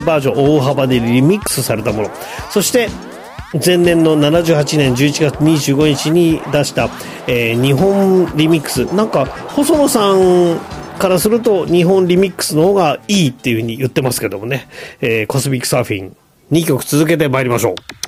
バージョン大幅でリミックスされたもの。そして前年の78年11月25日に出した、日本リミックス。なんか細野さんからすると日本リミックスの方がいいっていう風に言ってますけどもね。コスミックサーフィン2曲続けて参りましょう。